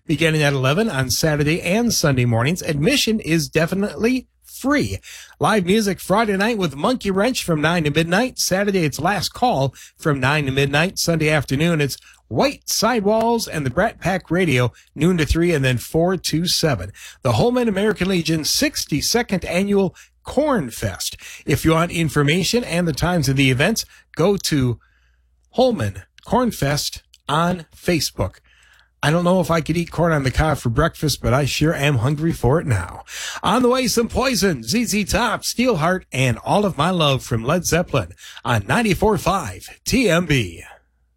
beginning at 11 on Saturday and Sunday mornings. Admission is definitely free. Live music Friday night with Monkey Wrench from 9 to midnight. Saturday, it's Last Call from 9 to midnight. Sunday afternoon, it's White Sidewalls and the Brat Pack Radio, noon to 3 and then 4 to 7. The Holman American Legion 62nd Annual Corn Fest. If you want information and the times of the events, go to Holman Corn Fest on Facebook. I don't know if I could eat corn on the cob for breakfast, but I sure am hungry for it now. On the way, some Poison, ZZ Top, Steelheart, and All of My Love from Led Zeppelin on 94.5 TMB.